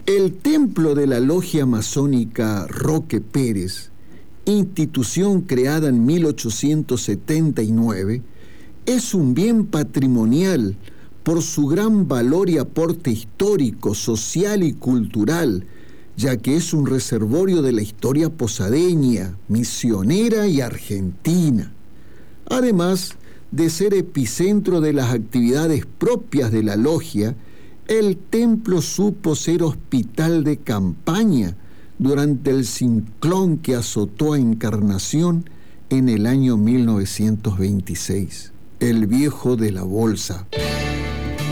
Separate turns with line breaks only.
El templo de la logia masónica Roque Pérez, institución creada en 1879, es un bien patrimonial por su gran valor y aporte histórico, social y cultural, ya que es un reservorio de la historia posadeña, misionera y argentina. Además de ser epicentro de las actividades propias de la logia, el templo supo ser hospital de campaña durante el ciclón que azotó a Encarnación en el año 1926. El viejo de la bolsa.